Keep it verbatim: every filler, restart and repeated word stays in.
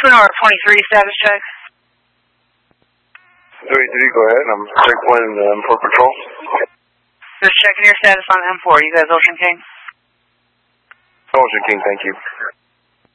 Twin Otter twenty-three, status check. thirty-three, go ahead. I'm checkpoint in um, for patrol. Just checking your status on M four. You guys Ocean King? Ocean King, thank you.